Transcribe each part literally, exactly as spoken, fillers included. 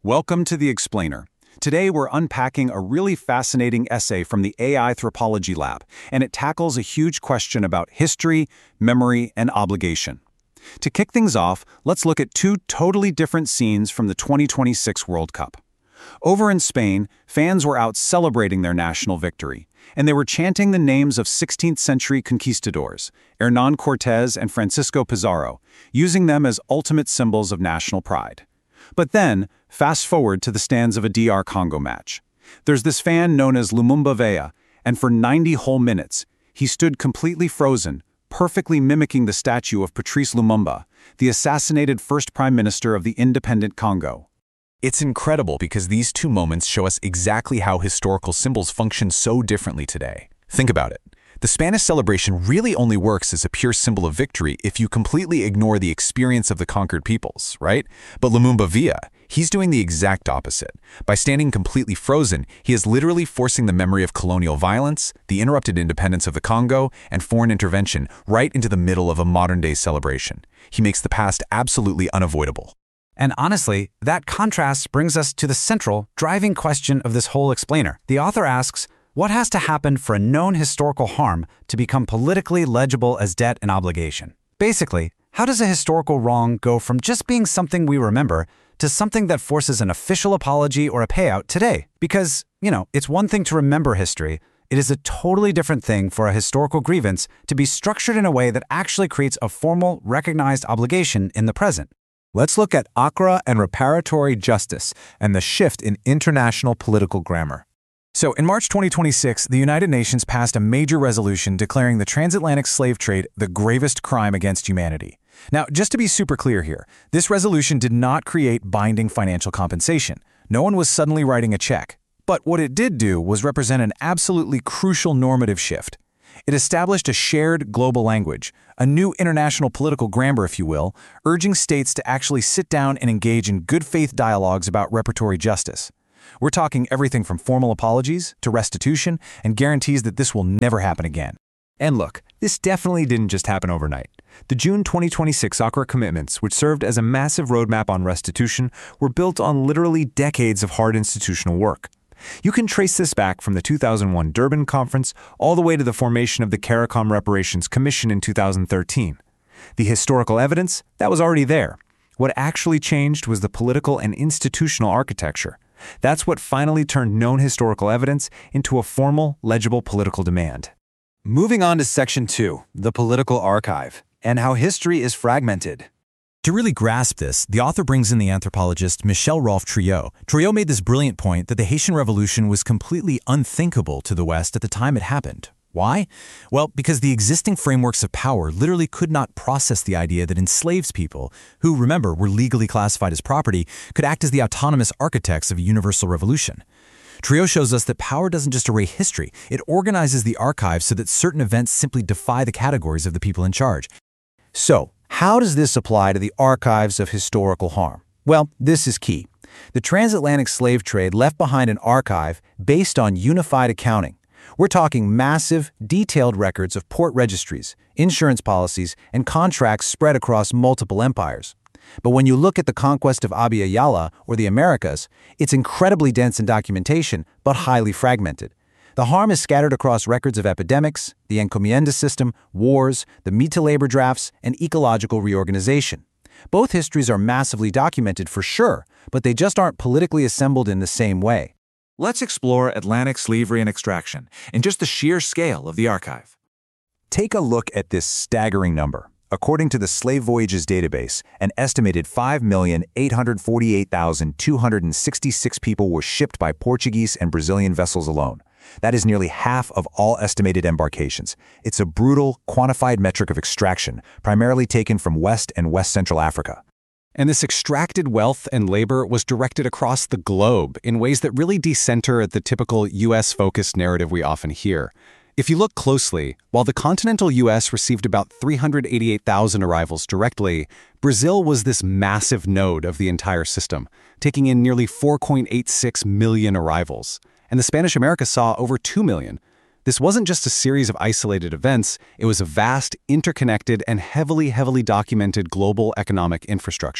Welcome to The Explainer. Today we're unpacking a really fascinating essay from the A I Anthropology Lab, and it tackles a huge question about history, memory, and obligation. To kick things off, let's look at two totally different scenes from the twenty twenty-six World Cup. Over in Spain, fans were out celebrating their national victory, and they were chanting the names of sixteenth century conquistadors, Hernán Cortés and Francisco Pizarro, using them as ultimate symbols of national pride. But then, fast forward to the stands of a D R Congo match. There's this fan known as Lumumba Vea, and for ninety whole minutes, he stood completely frozen, perfectly mimicking the statue of Patrice Lumumba, the assassinated first prime minister of the independent Congo. It's incredible because these two moments show us exactly how historical symbols function so differently today. Think about it. The Spanish celebration really only works as a pure symbol of victory if you completely ignore the experience of the conquered peoples, right? But Lumumba Vea, he's doing the exact opposite. By standing completely frozen, he is literally forcing the memory of colonial violence, the interrupted independence of the Congo, and foreign intervention right into the middle of a modern-day celebration. He makes the past absolutely unavoidable. And honestly, that contrast brings us to the central, driving question of this whole explainer. The author asks, what has to happen for a known historical harm to become politically legible as debt and obligation? Basically, how does a historical wrong go from just being something we remember to something that forces an official apology or a payout today? Because, you know, it's one thing to remember history. It is a totally different thing for a historical grievance to be structured in a way that actually creates a formal, recognized obligation in the present. Let's look at Accra and reparatory justice and the shift in international political grammar. So, in March twenty twenty-six, the United Nations passed a major resolution declaring the transatlantic slave trade the gravest crime against humanity. Now, just to be super clear here, this resolution did not create binding financial compensation. No one was suddenly writing a check. But what it did do was represent an absolutely crucial normative shift. It established a shared global language, a new international political grammar, if you will, urging states to actually sit down and engage in good faith dialogues about reparatory justice. We're talking everything from formal apologies to restitution and guarantees that this will never happen again. And look, this definitely didn't just happen overnight. The June twenty twenty-six Accra Commitments, which served as a massive roadmap on restitution, were built on literally decades of hard institutional work. You can trace this back from the two thousand one Durban Conference all the way to the formation of the CARICOM Reparations Commission in two thousand thirteen. The historical evidence, that was already there. What actually changed was the political and institutional architecture. That's what finally turned known historical evidence into a formal, legible political demand. Moving on to Section two, the political archive, and how history is fragmented. To really grasp this, the author brings in the anthropologist Michel-Rolph Trouillot. Trouillot made this brilliant point that the Haitian Revolution was completely unthinkable to the West at the time it happened. Why? Well, because the existing frameworks of power literally could not process the idea that enslaved people, who, remember, were legally classified as property, could act as the autonomous architects of a universal revolution. Trouillot shows us that power doesn't just array history, it organizes the archive so that certain events simply defy the categories of the people in charge. So, how does this apply to the archives of historical harm? Well, this is key. The transatlantic slave trade left behind an archive based on unified accounting. We're talking massive, detailed records of port registries, insurance policies, and contracts spread across multiple empires. But when you look at the conquest of Abya Yala, or the Americas, it's incredibly dense in documentation, but highly fragmented. The harm is scattered across records of epidemics, the encomienda system, wars, the meat to labor drafts, and ecological reorganization. Both histories are massively documented for sure, but they just aren't politically assembled in the same way. Let's explore Atlantic slavery and extraction and just the sheer scale of the archive. Take a look at this staggering number. According to the Slave Voyages database, an estimated five million eight hundred forty-eight thousand two hundred sixty-six people were shipped by Portuguese and Brazilian vessels alone. That is nearly half of all estimated embarkations. It's a brutal, quantified metric of extraction, primarily taken from West and West Central Africa. And this extracted wealth and labor was directed across the globe in ways that really decenter at the typical U S-focused narrative we often hear. If you look closely, while the continental U S received about three hundred eighty-eight thousand arrivals directly, Brazil was this massive node of the entire system, taking in nearly four point eight six million arrivals. And the Spanish America saw over two million. This wasn't just a series of isolated events, it was a vast, interconnected, and heavily, heavily documented global economic infrastructure.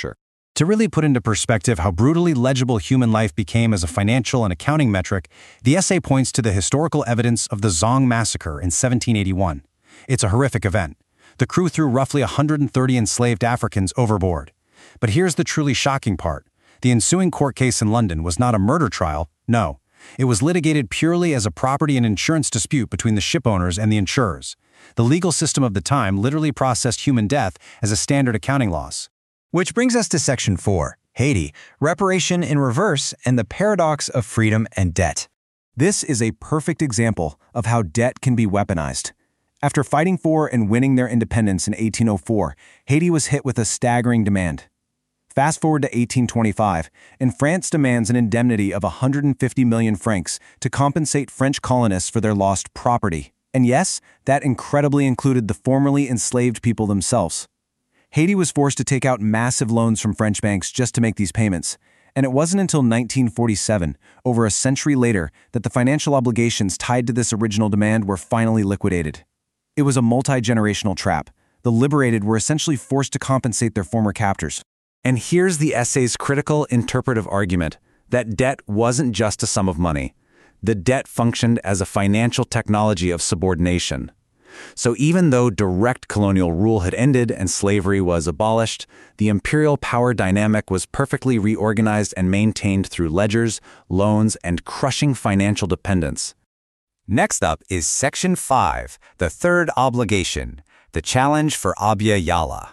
To really put into perspective how brutally legible human life became as a financial and accounting metric, the essay points to the historical evidence of the Zong Massacre in seventeen eighty-one. It's a horrific event. The crew threw roughly one hundred thirty enslaved Africans overboard. But here's the truly shocking part. The ensuing court case in London was not a murder trial, no. It was litigated purely as a property and insurance dispute between the ship owners and the insurers. The legal system of the time literally processed human death as a standard accounting loss. Which brings us to Section four, Haiti, Reparation in Reverse and the Paradox of Freedom and Debt. This is a perfect example of how debt can be weaponized. After fighting for and winning their independence in eighteen oh four, Haiti was hit with a staggering demand. Fast forward to eighteen twenty-five, and France demands an indemnity of one hundred fifty million francs to compensate French colonists for their lost property. And yes, that incredibly included the formerly enslaved people themselves. Haiti was forced to take out massive loans from French banks just to make these payments. And it wasn't until nineteen forty-seven, over a century later, that the financial obligations tied to this original demand were finally liquidated. It was a multi-generational trap. The liberated were essentially forced to compensate their former captors. And here's the essay's critical interpretive argument, that debt wasn't just a sum of money. The debt functioned as a financial technology of subordination. So even though direct colonial rule had ended and slavery was abolished, the imperial power dynamic was perfectly reorganized and maintained through ledgers, loans, and crushing financial dependence. Next up is Section five, the third obligation, the challenge for Abya Yala.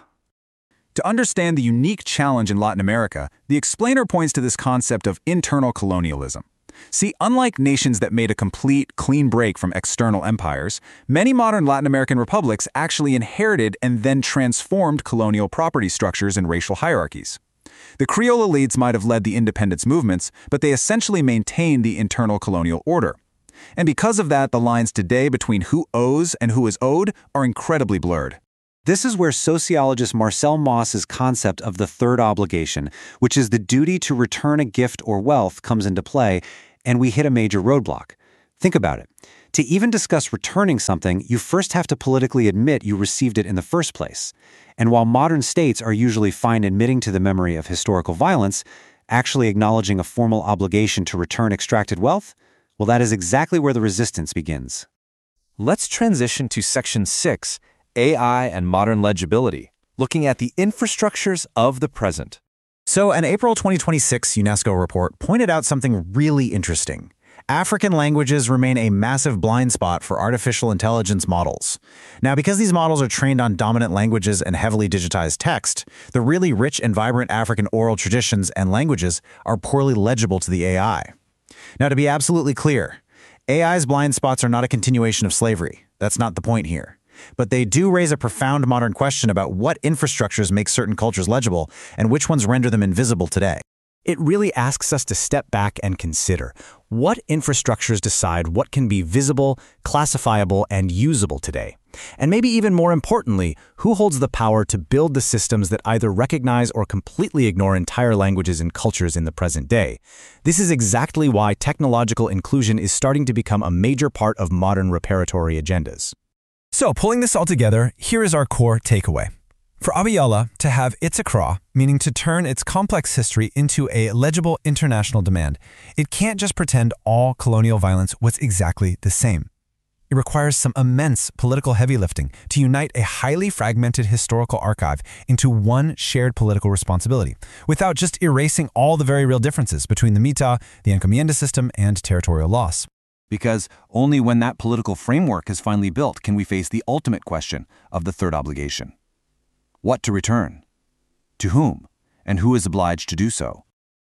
To understand the unique challenge in Latin America, the explainer points to this concept of internal colonialism. See, unlike nations that made a complete, clean break from external empires, many modern Latin American republics actually inherited and then transformed colonial property structures and racial hierarchies. The Creole elites might have led the independence movements, but they essentially maintained the internal colonial order. And because of that, the lines today between who owes and who is owed are incredibly blurred. This is where sociologist Marcel Mauss's concept of the third obligation, which is the duty to return a gift or wealth, comes into play, and we hit a major roadblock. Think about it. To even discuss returning something, you first have to politically admit you received it in the first place. And while modern states are usually fine admitting to the memory of historical violence, actually acknowledging a formal obligation to return extracted wealth, well, that is exactly where the resistance begins. Let's transition to Section six, A I and Modern Legibility, looking at the infrastructures of the present. So an April twenty twenty-six UNESCO report pointed out something really interesting. African languages remain a massive blind spot for artificial intelligence models. Now, because these models are trained on dominant languages and heavily digitized text, the really rich and vibrant African oral traditions and languages are poorly legible to the A I. Now, to be absolutely clear, A I's blind spots are not a continuation of slavery. That's not the point here. But they do raise a profound modern question about what infrastructures make certain cultures legible and which ones render them invisible today. It really asks us to step back and consider what infrastructures decide what can be visible, classifiable, and usable today. And maybe even more importantly, who holds the power to build the systems that either recognize or completely ignore entire languages and cultures in the present day. This is exactly why technological inclusion is starting to become a major part of modern reparatory agendas. So, pulling this all together, here is our core takeaway. For Abya Yala to have its Accra, meaning to turn its complex history into a legible international demand, it can't just pretend all colonial violence was exactly the same. It requires some immense political heavy lifting to unite a highly fragmented historical archive into one shared political responsibility, without just erasing all the very real differences between the Mita, the encomienda system, and territorial loss. Because only when that political framework is finally built can we face the ultimate question of the third obligation. What to return? To whom? And who is obliged to do so?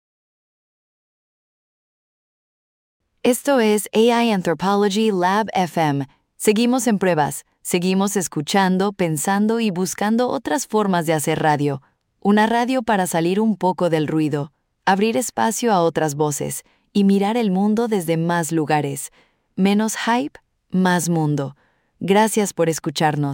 Esto es A I Anthropology Lab F M. Seguimos en pruebas, seguimos escuchando, pensando y buscando otras formas de hacer radio. Una radio para salir un poco del ruido, abrir espacio a otras voces y mirar el mundo desde más lugares. Menos hype, más mundo. Gracias por escucharnos.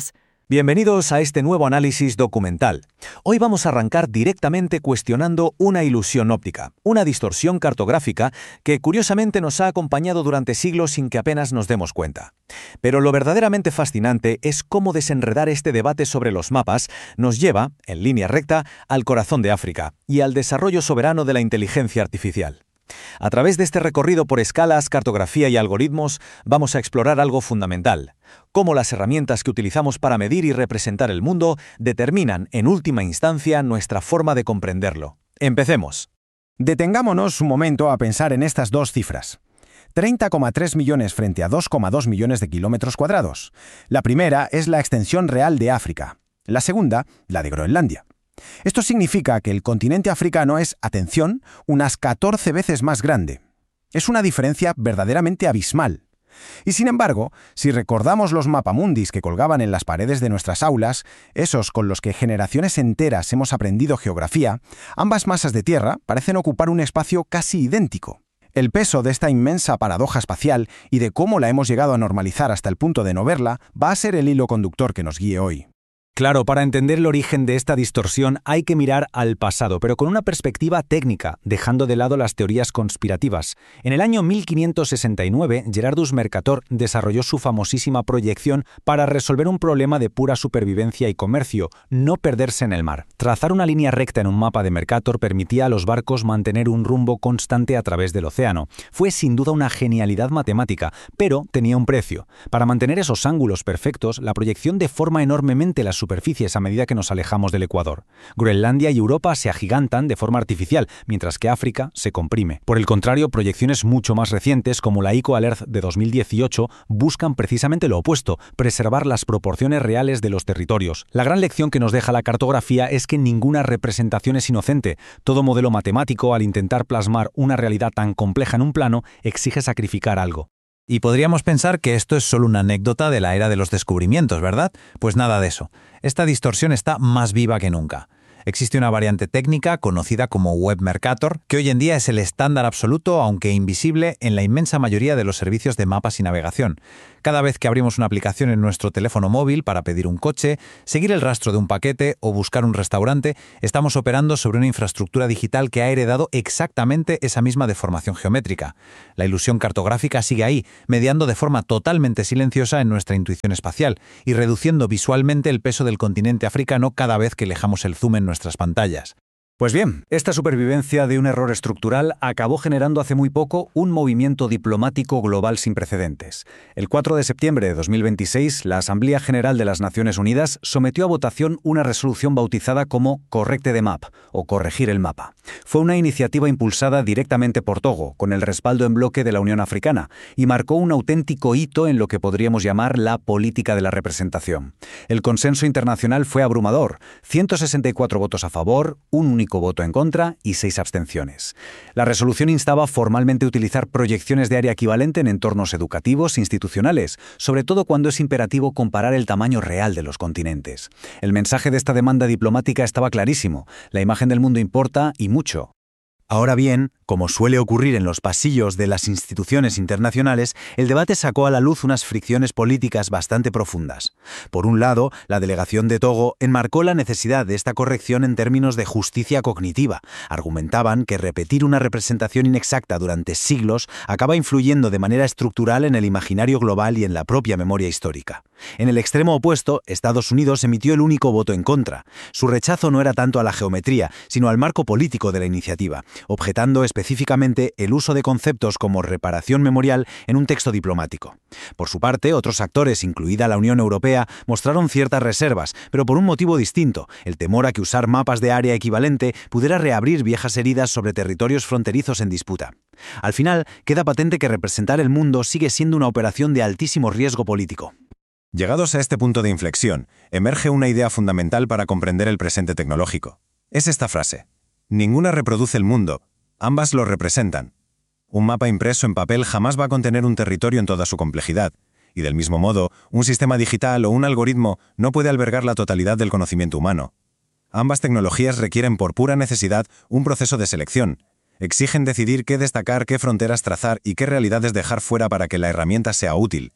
Bienvenidos a este nuevo análisis documental. Hoy vamos a arrancar directamente cuestionando una ilusión óptica, una distorsión cartográfica que curiosamente nos ha acompañado durante siglos sin que apenas nos demos cuenta. Pero lo verdaderamente fascinante es cómo desenredar este debate sobre los mapas nos lleva, en línea recta, al corazón de África y al desarrollo soberano de la inteligencia artificial. A través de este recorrido por escalas, cartografía y algoritmos, vamos a explorar algo fundamental: cómo las herramientas que utilizamos para medir y representar el mundo determinan, en última instancia, nuestra forma de comprenderlo. Empecemos. Detengámonos un momento a pensar en estas dos cifras. treinta coma tres millones frente a dos coma dos millones de kilómetros cuadrados. La primera es la extensión real de África. La segunda, la de Groenlandia. Esto significa que el continente africano es, atención, unas catorce veces más grande. Es una diferencia verdaderamente abismal. Y sin embargo, si recordamos los mapamundis que colgaban en las paredes de nuestras aulas, esos con los que generaciones enteras hemos aprendido geografía, ambas masas de tierra parecen ocupar un espacio casi idéntico. El peso de esta inmensa paradoja espacial y de cómo la hemos llegado a normalizar hasta el punto de no verla va a ser el hilo conductor que nos guíe hoy. Claro, para entender el origen de esta distorsión hay que mirar al pasado, pero con una perspectiva técnica, dejando de lado las teorías conspirativas. En el año mil quinientos sesenta y nueve, Gerardus Mercator desarrolló su famosísima proyección para resolver un problema de pura supervivencia y comercio: no perderse en el mar. Trazar una línea recta en un mapa de Mercator permitía a los barcos mantener un rumbo constante a través del océano. Fue sin duda una genialidad matemática, pero tenía un precio. Para mantener esos ángulos perfectos, la proyección deforma enormemente las superficies a medida que nos alejamos del ecuador. Groenlandia y Europa se agigantan de forma artificial, mientras que África se comprime. Por el contrario, proyecciones mucho más recientes, como la Eco Earth de dos mil dieciocho, buscan precisamente lo opuesto: preservar las proporciones reales de los territorios. La gran lección que nos deja la cartografía es que ninguna representación es inocente. Todo modelo matemático, al intentar plasmar una realidad tan compleja en un plano, exige sacrificar algo. Y podríamos pensar que esto es solo una anécdota de la era de los descubrimientos, ¿verdad? Pues nada de eso. Esta distorsión está más viva que nunca. Existe una variante técnica conocida como Web Mercator, que hoy en día es el estándar absoluto, aunque invisible, en la inmensa mayoría de los servicios de mapas y navegación. Cada vez que abrimos una aplicación en nuestro teléfono móvil para pedir un coche, seguir el rastro de un paquete o buscar un restaurante, estamos operando sobre una infraestructura digital que ha heredado exactamente esa misma deformación geométrica. La ilusión cartográfica sigue ahí, mediando de forma totalmente silenciosa en nuestra intuición espacial y reduciendo visualmente el peso del continente africano cada vez que alejamos el zoom en nuestras pantallas. Pues bien, esta supervivencia de un error estructural acabó generando hace muy poco un movimiento diplomático global sin precedentes. El cuatro de septiembre de dos mil veintiséis, la Asamblea General de las Naciones Unidas sometió a votación una resolución bautizada como Correcte the Map, o Corregir el Mapa. Fue una iniciativa impulsada directamente por Togo, con el respaldo en bloque de la Unión Africana, y marcó un auténtico hito en lo que podríamos llamar la política de la representación. El consenso internacional fue abrumador: ciento sesenta y cuatro votos a favor, un único voto en contra y seis abstenciones. La resolución instaba formalmente a utilizar proyecciones de área equivalente en entornos educativos e institucionales, sobre todo cuando es imperativo comparar el tamaño real de los continentes. El mensaje de esta demanda diplomática estaba clarísimo: la imagen del mundo importa, y mucho. Ahora bien, como suele ocurrir en los pasillos de las instituciones internacionales, el debate sacó a la luz unas fricciones políticas bastante profundas. Por un lado, la delegación de Togo enmarcó la necesidad de esta corrección en términos de justicia cognitiva. Argumentaban que repetir una representación inexacta durante siglos acaba influyendo de manera estructural en el imaginario global y en la propia memoria histórica. En el extremo opuesto, Estados Unidos emitió el único voto en contra. Su rechazo no era tanto a la geometría, sino al marco político de la iniciativa, objetando específicamente el uso de conceptos como reparación memorial en un texto diplomático. Por su parte, otros actores, incluida la Unión Europea, mostraron ciertas reservas, pero por un motivo distinto: el temor a que usar mapas de área equivalente pudiera reabrir viejas heridas sobre territorios fronterizos en disputa. Al final, queda patente que representar el mundo sigue siendo una operación de altísimo riesgo político. Llegados a este punto de inflexión, emerge una idea fundamental para comprender el presente tecnológico. Es esta frase: ninguna reproduce el mundo, ambas lo representan. Un mapa impreso en papel jamás va a contener un territorio en toda su complejidad, y del mismo modo, un sistema digital o un algoritmo no puede albergar la totalidad del conocimiento humano. Ambas tecnologías requieren por pura necesidad un proceso de selección. Exigen decidir qué destacar, qué fronteras trazar y qué realidades dejar fuera para que la herramienta sea útil.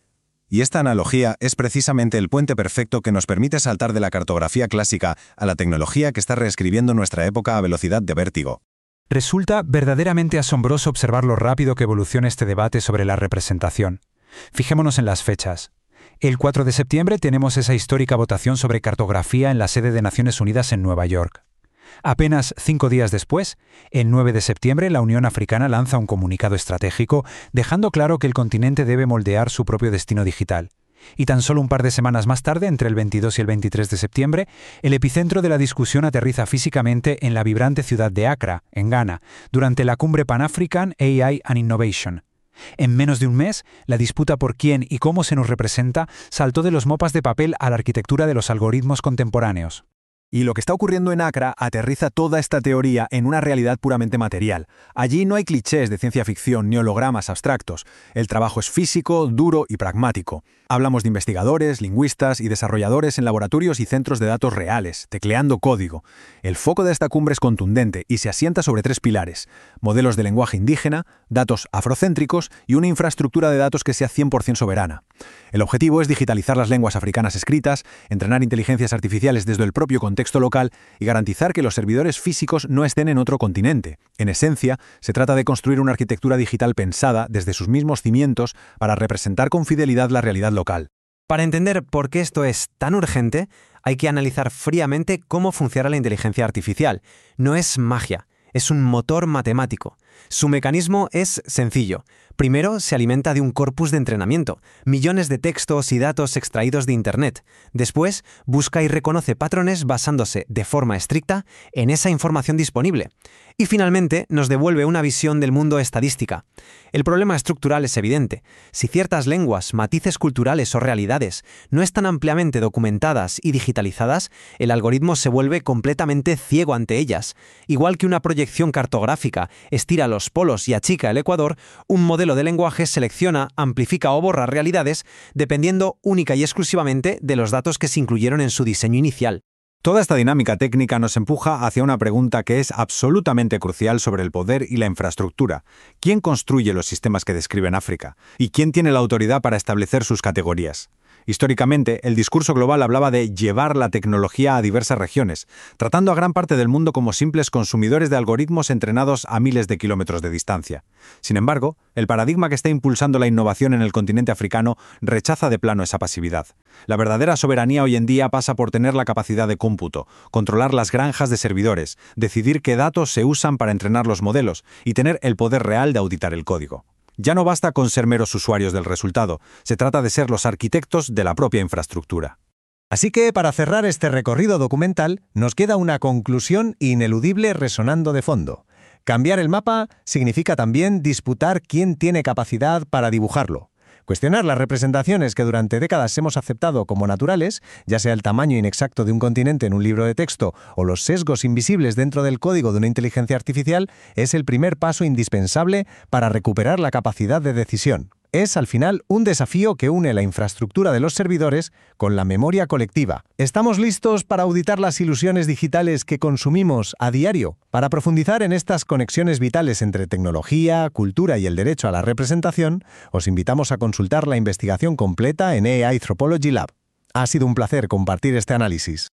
Y esta analogía es precisamente el puente perfecto que nos permite saltar de la cartografía clásica a la tecnología que está reescribiendo nuestra época a velocidad de vértigo. Resulta verdaderamente asombroso observar lo rápido que evoluciona este debate sobre la representación. Fijémonos en las fechas. El cuatro de septiembre tenemos esa histórica votación sobre cartografía en la sede de Naciones Unidas en Nueva York. Apenas cinco días después, el nueve de septiembre, la Unión Africana lanza un comunicado estratégico dejando claro que el continente debe moldear su propio destino digital. Y tan solo un par de semanas más tarde, entre el veintidós y el veintitrés de septiembre, el epicentro de la discusión aterriza físicamente en la vibrante ciudad de Accra, en Ghana, durante la cumbre Pan-African A I and Innovation. En menos de un mes, la disputa por quién y cómo se nos representa saltó de los mapas de papel a la arquitectura de los algoritmos contemporáneos. Y lo que está ocurriendo en Accra aterriza toda esta teoría en una realidad puramente material. Allí no hay clichés de ciencia ficción ni hologramas abstractos. El trabajo es físico, duro y pragmático. Hablamos de investigadores, lingüistas y desarrolladores en laboratorios y centros de datos reales, tecleando código. El foco de esta cumbre es contundente y se asienta sobre tres pilares: modelos de lenguaje indígena, datos afrocéntricos y una infraestructura de datos que sea cien por ciento soberana. El objetivo es digitalizar las lenguas africanas escritas, entrenar inteligencias artificiales desde el propio contexto local y garantizar que los servidores físicos no estén en otro continente. En esencia, se trata de construir una arquitectura digital pensada desde sus mismos cimientos para representar con fidelidad la realidad local. Para entender por qué esto es tan urgente, hay que analizar fríamente cómo funciona la inteligencia artificial. No es magia, es un motor matemático. Su mecanismo es sencillo. Primero, se alimenta de un corpus de entrenamiento, millones de textos y datos extraídos de Internet. Después, busca y reconoce patrones basándose de forma estricta en esa información disponible. Y finalmente, nos devuelve una visión del mundo estadística. El problema estructural es evidente. Si ciertas lenguas, matices culturales o realidades no están ampliamente documentadas y digitalizadas, el algoritmo se vuelve completamente ciego ante ellas. Igual que una proyección cartográfica estira los polos y achica el ecuador, un modelo de lenguaje selecciona, amplifica o borra realidades dependiendo única y exclusivamente de los datos que se incluyeron en su diseño inicial. Toda esta dinámica técnica nos empuja hacia una pregunta que es absolutamente crucial sobre el poder y la infraestructura. ¿Quién construye los sistemas que describen África? ¿Y quién tiene la autoridad para establecer sus categorías? Históricamente, el discurso global hablaba de llevar la tecnología a diversas regiones, tratando a gran parte del mundo como simples consumidores de algoritmos entrenados a miles de kilómetros de distancia. Sin embargo, el paradigma que está impulsando la innovación en el continente africano rechaza de plano esa pasividad. La verdadera soberanía hoy en día pasa por tener la capacidad de cómputo, controlar las granjas de servidores, decidir qué datos se usan para entrenar los modelos y tener el poder real de auditar el código. Ya no basta con ser meros usuarios del resultado, se trata de ser los arquitectos de la propia infraestructura. Así que, para cerrar este recorrido documental, nos queda una conclusión ineludible resonando de fondo. Cambiar el mapa significa también disputar quién tiene capacidad para dibujarlo. Cuestionar las representaciones que durante décadas hemos aceptado como naturales, ya sea el tamaño inexacto de un continente en un libro de texto o los sesgos invisibles dentro del código de una inteligencia artificial, es el primer paso indispensable para recuperar la capacidad de decisión. Es, al final, un desafío que une la infraestructura de los servidores con la memoria colectiva. ¿Estamos listos para auditar las ilusiones digitales que consumimos a diario? Para profundizar en estas conexiones vitales entre tecnología, cultura y el derecho a la representación, os invitamos a consultar la investigación completa en A I Anthropology Lab. Ha sido un placer compartir este análisis.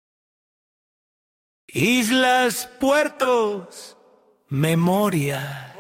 Islas, puertos, memoria.